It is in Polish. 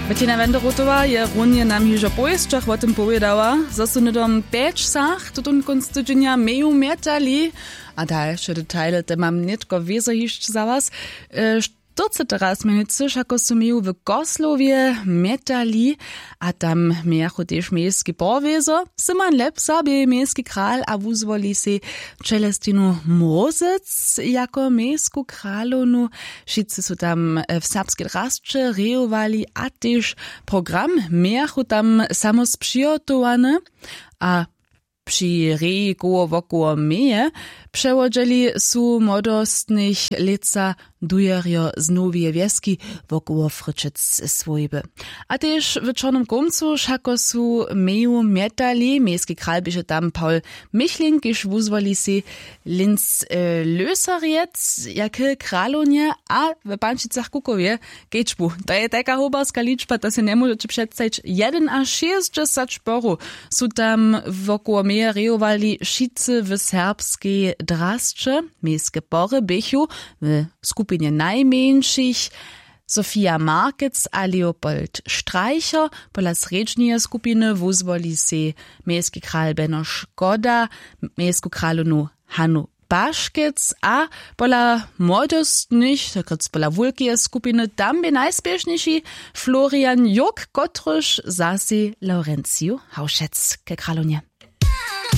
Bettina Wenderotowa je runje nam hižo po ješćach o tym povedała, zo su nedom 5 sach tutun konc tydzienia meju metali, a dalsze detaile te mam nitko wiezo hišć za was. Štorce teraz menice, šako su meju w Goslowie metali, a tam mejachu tež miejski porwezo, Simon Lep sobie miejski kral, a wuzwoli si Celestinu Mozec jako miejsku kralonu. Wszyscy su tam w serbskiej drasce reowali, a tež program mejachu tam samo sprzygotowane, a przy reji koło wokół meje przełodzili su modostnych leca dujerio z Nowie Wieski wokół Fryczec swojby. A też w czarnym końcu szako su meju metali, miejski kral byże tam Paul Michlin, kiż wuzwali si Linz Lösariec, jakie kralonie, a w Pančicach Kukowie gečbu. To je taka hobarska liczba, to se ne możecie przedstawić. 1 a 60 sporu su tam wokół meje reowali wszyscy w serbskiej drasce, miejskie pory bychu w skupinie najmniejszych Sofia Markec a Leopold Streicher, pola srednje skupiny wuzwoli se miejski kral Benno Škoda, miejsku kralonu Hanu Baszkec, a pola młodostnych, takrat pola wulkie skupiny, tam by najspieszniejszy Florian Jok, kotryż zasi Laurentiu Hauschetz ke kralonie.